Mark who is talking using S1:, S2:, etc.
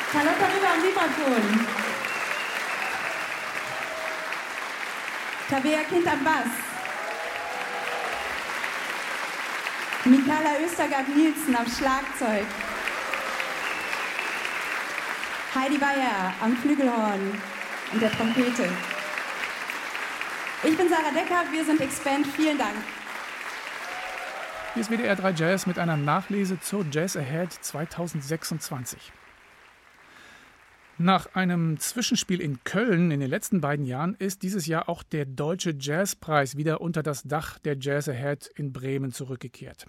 S1: Carlotta Rüber am Vibraphon. Tabea Kind am Bass. Mikaela Östergaard-Nielsen am Schlagzeug. Heidi Bayer am Flügelhorn und der Trompete. Ich bin Sarah Decker, wir sind X-Band. Vielen Dank.
S2: Hier ist WDR 3 Jazz mit einer Nachlese zur Jazz Ahead 2026. Nach einem Zwischenspiel in Köln in den letzten beiden Jahren ist dieses Jahr auch der Deutsche Jazzpreis wieder unter das Dach der Jazz Ahead in Bremen zurückgekehrt.